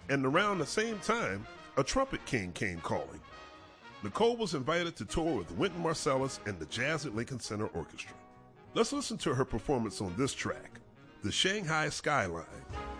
And around the same time, a trumpet king came calling. Nicole was invited to tour with Wynton Marsalis and the Jazz at Lincoln Center Orchestra. Let's listen to her performance on this track, The Shanghai Skyline.